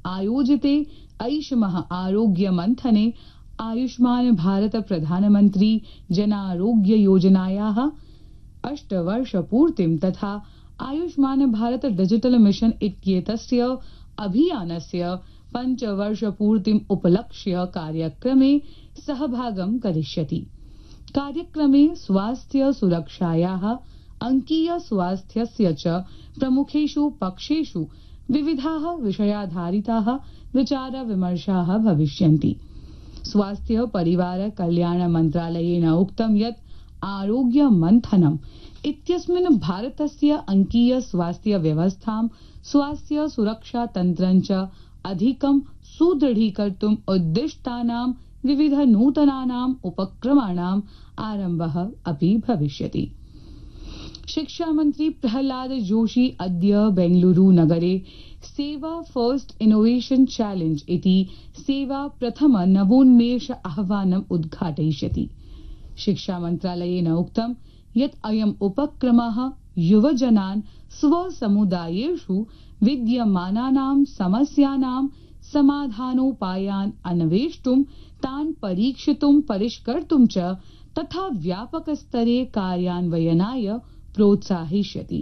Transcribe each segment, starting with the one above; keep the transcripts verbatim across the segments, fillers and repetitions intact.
आयोजिते ऐषमः आरोग्य मंथने आयुष्मान भारत प्रधानमंत्री जन आरोग्य योजनायाः अष्टवर्षपूर्तिं तथा आयुष्मान भारत डिजिटल मिशन इत्येतस्य अभियानस्य पञ्चवर्षपूर्तिम् उपलक्ष्य कार्यक्रमे सहभागं करिष्यति। कार्यक्रमे स्वास्थ्य सुरक्षायाः अंकीय स्वास्थ्यस्य च प्रमुखेषु पक्षेषु विविधाः विषयाधारिताः विचार विमर्शाः भविष्यन्ति। स्वास्थ्य परिवार कल्याण मन्त्रालयेन उक्तं यत् आरोग्य मन्थनम् इत्यस्मिन् भारतस्य अंकीय स्वास्थ्य व्यवस्थां स्वास्थ्य सुरक्षा तन्त्रं च अधिकं सुदृढीकर्तुम् उद्दिष्टानां विविध नूतनानाम् उपक्रमाणाम् आरम्भः अपि भविष्यति। शिक्षा मंत्री प्रहलाद जोशी अद्य बेंगलुरु नगरे सेवा फर्स्ट इनोवेशन चैलेंज इति सेवा प्रथम नवोन्मेष आह्वानम् उद्घाटयिष्यति। शिक्षा मन्त्रालयेन उक्तं यत् अयम् उपक्रमः युवजनान् स्वसमुदायेषु विद्यमानानां समस्यानां समाधानोपायान् अन्वेष्टुं तान् परीक्षितुं परिष्कर्तुं च तथा व्यापकस्तरे कार्यान्वयनाय प्रोत्साहयिष्यति।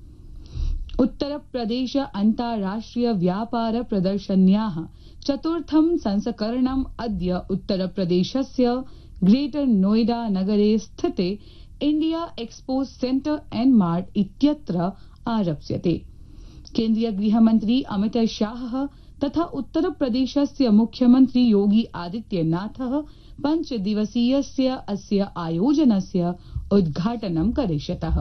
उत्तर प्रदेश अन्ताराष्ट्रिय व्यापार प्रदर्शन्याः चतुर्थं संस्करणम् अद्य उत्तर प्रदेशस्य ग्रेटर नोएडा नगरे स्थिते India expo centre and mart इत्यत्र आरप्स्यते। केन्द्रीय गृहमन्त्री अमित शाह तथा उत्तर प्रदेशस्य मुख्यमन्त्री योगी आदित्यनाथः पञ्चदिवसीयस्य अस्य आयोजनस्य उद्घाटनं करिष्यतः।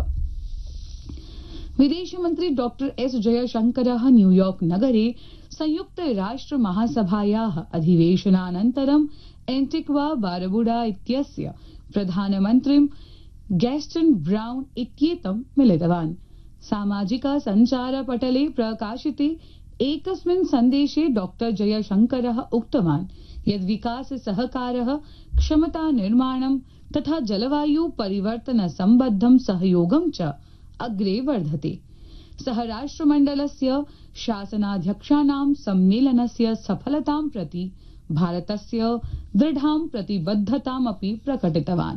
विदेशमन्त्री डॉक्टर एस जयशंकरः न्यूयॉर्क नगरे संयुक्त राष्ट्र महासभायाः अधिवेशनानन्तरं एंटिग्वा बारबुडा इत्यस्य प्रधानमन्त्रीं गैस्टन ब्राउन इत्येतं मिलितवान्। सामाजिक सञ्चार पटले प्रकाशिते एकस्मिन् सन्देशे डॉक्टर जयशंकरः उक्तवान् यत् विकास सहकारः क्षमता निर्माणं तथा जलवायु परिवर्तन सम्बद्धं सहयोगं च अग्रे वर्धते। सः राष्ट्रमण्डलस्य शासनाध्यक्षाणां सम्मेलनस्य सफलतां प्रति भारतस्य दृढां प्रतिबद्धतामपि प्रकटितवान्।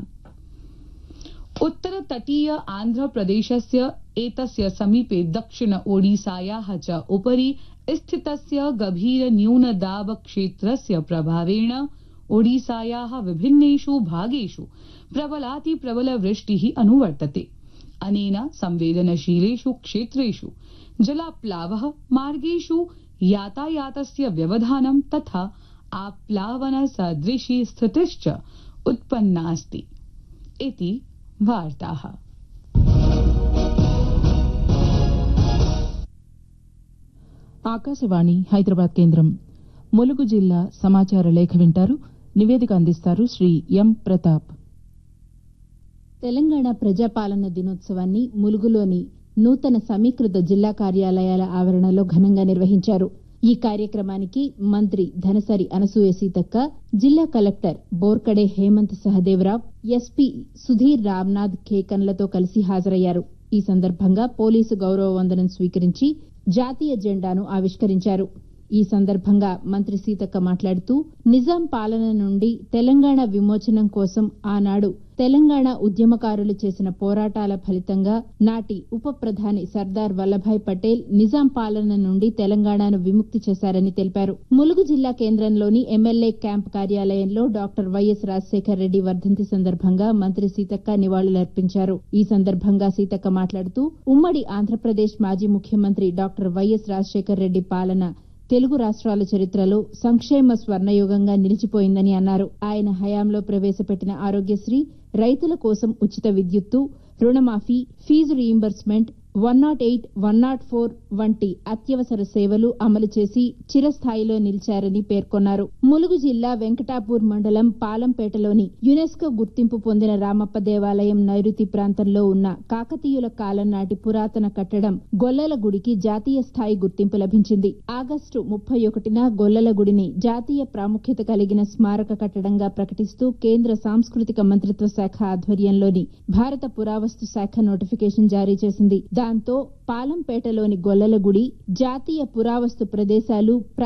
उत्तर तटीय आंध्र प्रदेशस्य एतस्य समीपे दक्षिण ओडिसायाः च उपरि स्थितस्य गभीर न्यूनदाब क्षेत्रस्य प्रभावेण ओडिसायाः विभिन्नेषु भागेषु प्रबलाति प्रबल वृष्टिः अनुवर्तते। अनेन संवेदनशीलेषु क्षेत्रेषु जलाप्लावः, मार्गेषु यातायातस्य व्यवधानं तथा आप्लावन सदृशी स्थितिश्च उत्पन्नास्ति इति वार्ताः। ఆకాశవాణి హైదరాబాద్ కేంద్రం ములుగు జిల్లా సమాచార లేఖ వింటారు. నివేదిక అందిస్తారు శ్రీ ఎం ప్రతాప్. తెలంగాణ ప్రజాపాలన దినోత్సవాన్ని ములుగులోని నూతన సమీకృత జిల్లా కార్యాలయాల ఆవరణలో ఘనంగా నిర్వహించారు. ఈ కార్యక్రమానికి మంత్రి ధనసరి అనసూయ సీతక్క, జిల్లా కలెక్టర్ బోర్కడే హేమంత్ సహదేవరావు, ఎస్పీ సుధీర్ రామ్నాథ్ ఖేకన్లతో కలిసి హాజరయ్యారు. ఈ సందర్భంగా పోలీసు గౌరవ వందనం స్వీకరించి జాతీయ జెండాను ఆవిష్కరించారు. ఈ సందర్భంగా మంత్రి సీతక్క మాట్లాడుతూ నిజాం పాలన నుండి తెలంగాణ విమోచనం కోసం ఆనాడు తెలంగాణ ఉద్యమకారులు చేసిన పోరాటాల ఫలితంగా నాటి ఉప ప్రధాని సర్దార్ వల్లభాయ్ పటేల్ నిజాం పాలన నుండి తెలంగాణను విముక్తి చేశారని తెలిపారు. ములుగు జిల్లా కేంద్రంలోని ఎమ్మెల్యే క్యాంప్ కార్యాలయంలో డాక్టర్ వైఎస్ రాజశేఖర్ రెడ్డి వర్ధంతి సందర్భంగా మంత్రి సీతక్క నివాళులర్పించారు. ఈ సందర్భంగా సీతక్క మాట్లాడుతూ ఉమ్మడి ఆంధ్రప్రదేశ్ మాజీ ముఖ్యమంత్రి డాక్టర్ వైఎస్ రాజశేఖర్ రెడ్డి పాలన తెలుగు రాష్ట్రాల చరిత్రలో సంక్షేమ స్వర్ణయుగంగా నిలిచిపోయిందని అన్నారు. ఆయన హయాంలో ప్రవేశపెట్టిన ఆరోగ్యశ్రీ, రైతుల కోసం ఉచిత విద్యుత్తు, రుణమాఫీ, fee reimbursement, one not eight one not four వంటి అత్యవసర సేవలు అమలు చేసి చిరస్థాయిలో నిలిచారని పేర్కొన్నారు. ములుగు జిల్లా వెంకటాపూర్ మండలం పాలంపేటలోని యునెస్కో గుర్తింపు పొందిన రామప్ప దేవాలయం నైరుతి ప్రాంతంలో ఉన్న కాకతీయుల కాలం నాటి పురాతన కట్టడం గొల్లల గుడికి జాతీయ స్థాయి గుర్తింపు లభించింది. ఆగస్టు ముప్పై ఒకటిన గొల్లల గుడిని జాతీయ ప్రాముఖ్యత కలిగిన స్మారక కట్టడంగా ప్రకటిస్తూ కేంద్ర సాంస్కృతిక మంత్రిత్వ శాఖ ఆధ్వర్యంలోని భారత పురావస్తు శాఖ నోటిఫికేషన్ జారీ చేసింది. దాంతో పాలంపేటలోని గొల్లల గుడి జాతీయ పురావస్తు ప్రదేశాలు